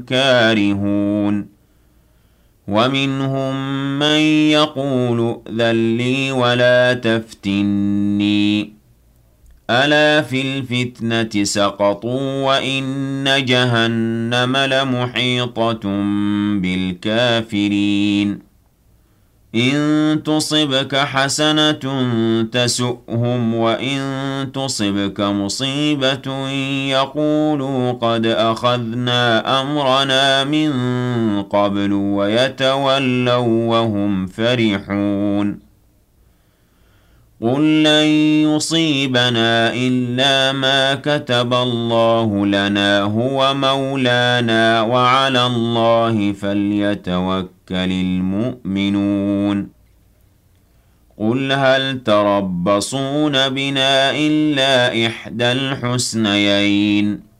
كارهون ومنهم من يقول ائذن لي ولا تفتني ألا في الفتنة سقطوا وإن جهنم لمحيطة بالكافرين إن تصبك حسنة تسؤهم وإن تصبك مصيبة يقولوا قد أخذنا أمرنا من قبل ويتولوا وهم فرحون قل لن يصيبنا إلا ما كتب الله لنا هو مولانا وعلى الله فليتوكل المؤمنون قل هل تربصون بنا إلا إحدى الحسنيين